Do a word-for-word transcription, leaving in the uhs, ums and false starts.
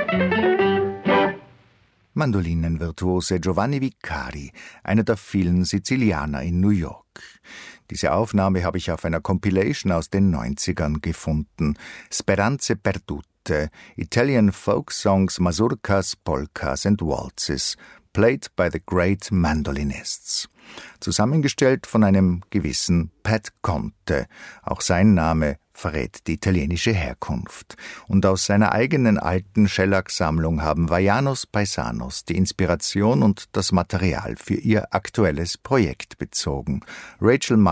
Mandolinenvirtuose Giovanni Vicari, einer der vielen Sizilianer in New York. Diese Aufnahme habe ich auf einer Compilation aus den neunzigern gefunden. Speranze perdute, Italian folk songs, mazurkas, polkas and waltzes, played by the great mandolinists. Zusammengestellt von einem gewissen Pat Conte, auch sein Name verrät die italienische Herkunft. Und aus seiner eigenen alten Shellac-Sammlung haben Vaianos Paisanos die Inspiration und das Material für ihr aktuelles Projekt bezogen. Rachel